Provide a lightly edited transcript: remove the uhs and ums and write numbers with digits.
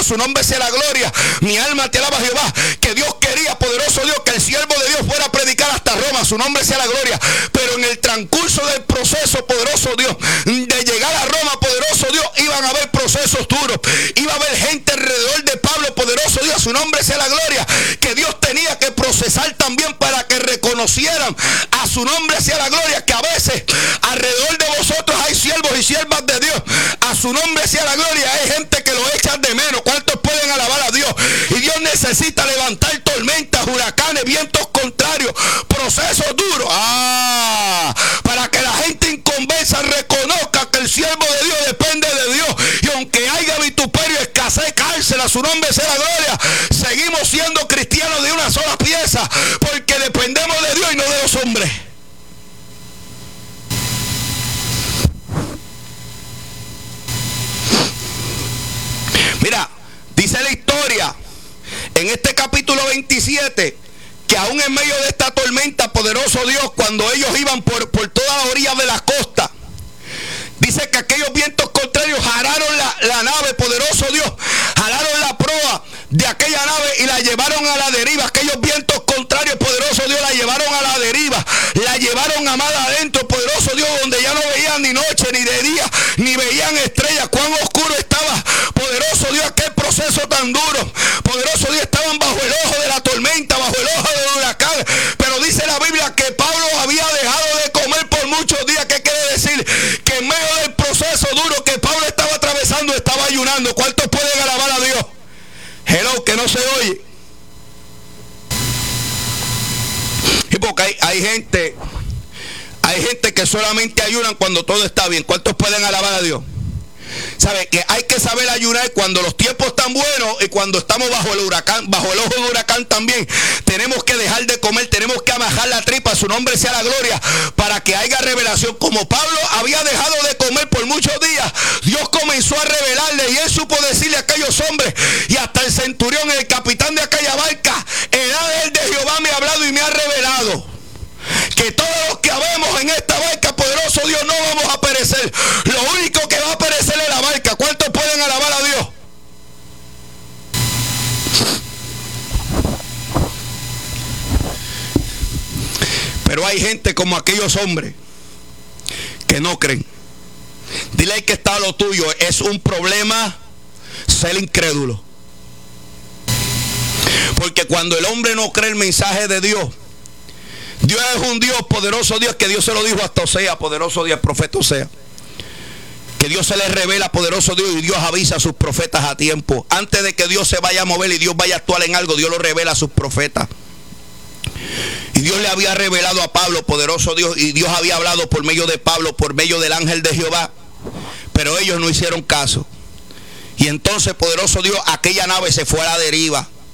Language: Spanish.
su nombre sea la gloria. Mi alma te alaba, Jehová. Que Dios quería, poderoso Dios, que el siervo de Dios fuera a predicar hasta Roma, su nombre sea la gloria. Pero en el transcurso del proceso, poderoso Dios, de llegar a Roma, poderoso Dios, iban a haber procesos duros. Iba a haber gente alrededor de Pablo, poderoso Dios, su nombre sea la gloria, que Dios tenía que procesar también para que reconocieran a su nombre sea la gloria, que a veces alrededor de vosotros hay siervos y siervas de Dios, a su nombre sea la gloria, hay gente que lo echan de menos. ¿Cuántos pueden alabar a Dios? Y Dios necesita levantar tormentas, huracanes, vientos contrarios, procesos duros, para que la gente inconversa reconozca que el siervo de Dios depende de Dios, y aunque haya vituperio, escasez, cárcel, a su nombre sea la gloria, seguimos siendo cristianos de una sola pieza, porque dependemos de Dios y no de los hombres. Mira, dice la historia en este capítulo 27 que aún en medio de esta tormenta, poderoso Dios, cuando ellos iban por todas las orillas de la costa, dice que aquellos vientos contrarios jalaron la nave, poderoso Dios, jalaron la proa de aquella nave y la llevaron a la deriva. Aquellos vientos contrarios, poderoso Dios, la llevaron a la deriva, la llevaron a mar adentro, poderoso Dios, donde ya no veían ni noche ni de día, ni veían estrellas. Cuán oscuro estaba, poderoso Dios, aquel proceso tan duro. Poderoso Dios, estaban bajo el ojo de la tormenta, bajo el ojo del huracán. Pero dice la Biblia que Pablo había dejado de comer por muchos días. ¿Qué quiere decir? Que en medio del proceso duro que Pablo estaba atravesando, estaba ayunando. ¿Cuántos pueden alabar a Dios? Hello, que no se oye. Y porque hay gente que solamente ayunan cuando todo está bien. ¿Cuántos pueden alabar a Dios? ¿Sabe? Que hay que saber ayunar cuando los tiempos están buenos y cuando estamos bajo el huracán, bajo el ojo del huracán también. Tenemos que dejar de comer, tenemos que amajar la tripa, su nombre sea la gloria, para que haya revelación. Como Pablo había dejado de comer por muchos días, Dios comenzó a revelarle, y él supo decirle a aquellos hombres y hasta el centurión, el capitán de aquella barca: el ángel de Jehová me ha hablado y me ha revelado que todos los que habemos en esta barca, poderoso Dios, no vamos a perecer. Lo único que va a perecer es la barca. ¿Cuántos pueden alabar a Dios? Pero hay gente como aquellos hombres que no creen. Dile al que está a lo tuyo: es un problema ser incrédulo. Porque cuando el hombre no cree el mensaje de Dios, Dios es un Dios, poderoso Dios, que Dios se lo dijo hasta Osea, poderoso Dios, profeta Osea, que Dios se le revela, poderoso Dios, y Dios avisa a sus profetas a tiempo. Antes de que Dios se vaya a mover y Dios vaya a actuar en algo, Dios lo revela a sus profetas. Y Dios le había revelado a Pablo, poderoso Dios, y Dios había hablado por medio de Pablo, por medio del ángel de Jehová, pero ellos no hicieron caso. Y entonces, poderoso Dios, aquella nave se fue a la deriva.